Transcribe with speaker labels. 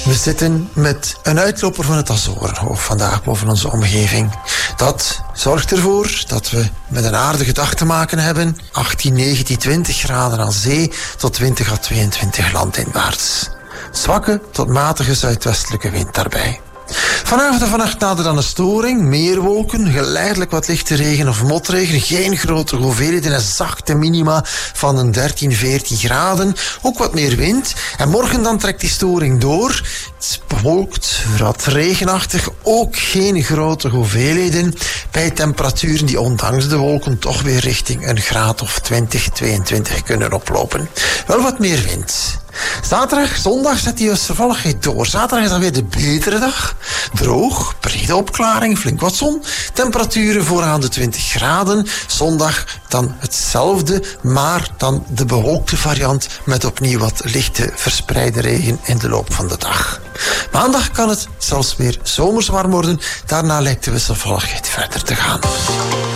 Speaker 1: We zitten met een uitloper van het Azorenhoog vandaag boven onze omgeving. Dat zorgt ervoor dat we met een aardige dag te maken hebben. 18, 19, 20 graden aan zee tot 20 à 22 landinwaarts. Zwakke tot matige zuidwestelijke wind daarbij. Vanavond en vannacht nader dan een storing, meer wolken, geleidelijk wat lichte regen of motregen, geen grote hoeveelheden en zachte minima van een 13, 14 graden, ook wat meer wind. En morgen dan trekt die storing door. Het is bewolkt, wat regenachtig, ook geen grote hoeveelheden, bij temperaturen die ondanks de wolken toch weer richting een graad of 20, 22 kunnen oplopen. Wel wat meer wind. Zaterdag, zondag zet die wisselvalligheid door. Zaterdag is dan weer de betere dag. Droog, brede opklaring, flink wat zon. Temperaturen vooraan de 20 graden. Zondag dan hetzelfde, maar dan de bewolkte variant met opnieuw wat lichte verspreide regen in de loop van de dag. Maandag kan het zelfs weer zomers warm worden. Daarna lijkt de wisselvalligheid verder te gaan.